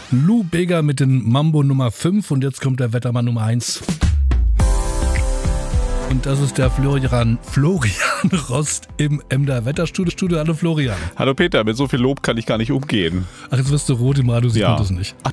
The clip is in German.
Lou Bega mit dem Mambo Nummer 5 und jetzt kommt der Wettermann Nummer 1. Und das ist der Florian Rost im Emder Wetterstudio. Hallo Florian. Hallo Peter, mit so viel Lob kann ich gar nicht umgehen. Ach, jetzt wirst du rot im Radio, sieht man das nicht. Ach,